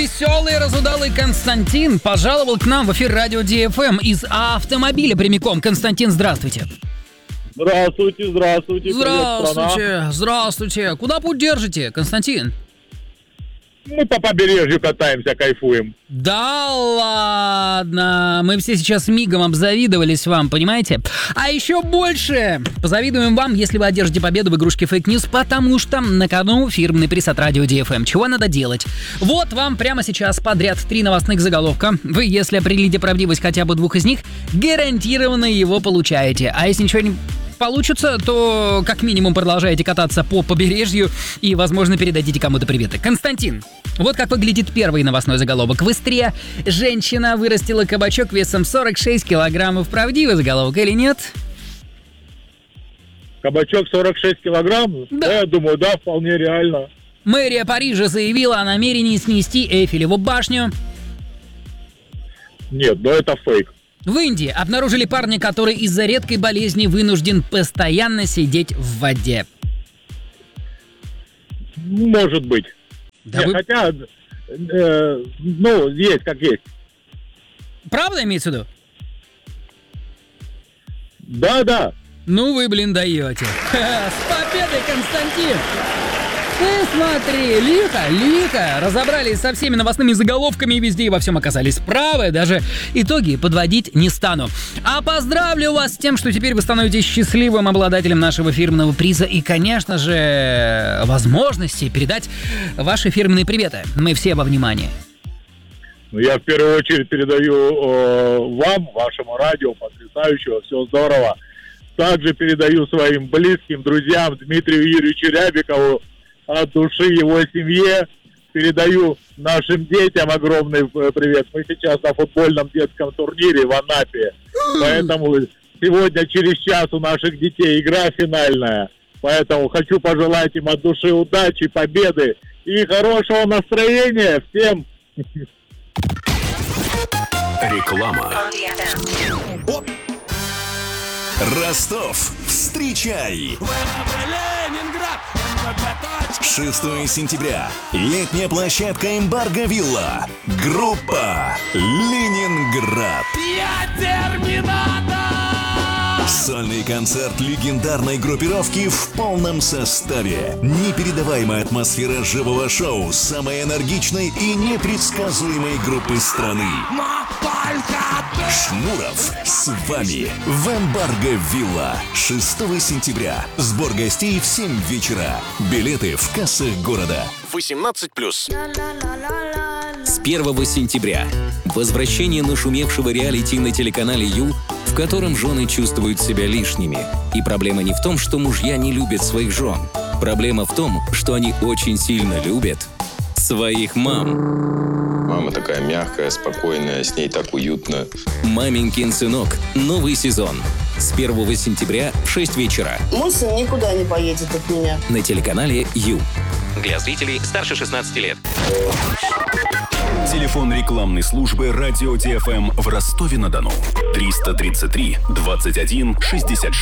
веселый, разудалый Константин пожаловал к нам в эфир радио DFM из автомобиля прямиком. Константин, здравствуйте. Здравствуйте. Здравствуйте. Куда путь держите, Константин? Мы по побережью катаемся, кайфуем. Да ладно, мы все сейчас мигом обзавидовались вам, понимаете? А еще больше позавидуем вам, если вы одержите победу в игрушке Fake News, потому что на кону фирменный приз от радио DFM. Чего надо делать? Вот вам прямо сейчас подряд 3 новостных заголовка. Вы, если определите правдивость хотя бы 2 из них, гарантированно его получаете. А если ничего не получится, то как минимум продолжаете кататься по побережью и, возможно, передадите кому-то приветы. Константин, вот как выглядит первый новостной заголовок. В Истре женщина вырастила кабачок весом 46 килограммов. Правдивый заголовок или нет? Кабачок 46 килограмм? Да. Я думаю, да, вполне реально. Мэрия Парижа заявила о намерении снести Эйфелеву башню. Нет, но это фейк. В Индии обнаружили парня, который из-за редкой болезни вынужден постоянно сидеть в воде. Может быть. Да Нет, вы... Хотя, есть как есть. Правда имеется в виду? Да. Ну вы, даете. С победой, Константин! Ты смотри, лихо, разобрались со всеми новостными заголовками и везде и во всем оказались правы, даже итоги подводить не стану. А поздравлю вас с тем, что теперь вы становитесь счастливым обладателем нашего фирменного приза и, конечно же, возможности передать ваши фирменные приветы. Мы все во внимании. Я в первую очередь передаю вам, вашему радио, потрясающего, все здорово. Также передаю своим близким, друзьям Дмитрию Юрьевичу Рябикову, от души его семье. Передаю нашим детям огромный привет. Мы сейчас на футбольном детском турнире в Анапе. Поэтому сегодня через час у наших детей игра финальная. Поэтому хочу пожелать им от души удачи, победы и хорошего настроения всем. Реклама. Ростов, встречай! 6 сентября. Летняя площадка «Эмбарго Вилла». Группа «Ленинград». Сольный концерт легендарной группировки в полном составе. Непередаваемая атмосфера живого шоу самой энергичной и непредсказуемой группы страны. Шнуров с вами в «Эмбарго Вилла». 6 сентября. Сбор гостей в 7 вечера. Билеты в кассах города. 18+. С 1 сентября. Возвращение нашумевшего реалити на телеканале Ю, в котором жены чувствуют себя лишними. И проблема не в том, что мужья не любят своих жен. Проблема в том, что они очень сильно любят своих мам. Мама такая мягкая, спокойная, с ней так уютно. «Маменькин сынок». Новый сезон. С 1 сентября в 6 вечера. Мой сын никуда не поедет от меня. На телеканале Ю. Для зрителей старше 16 лет. Телефон рекламной службы «Радио DFM» в Ростове-на-Дону. 333 21 66.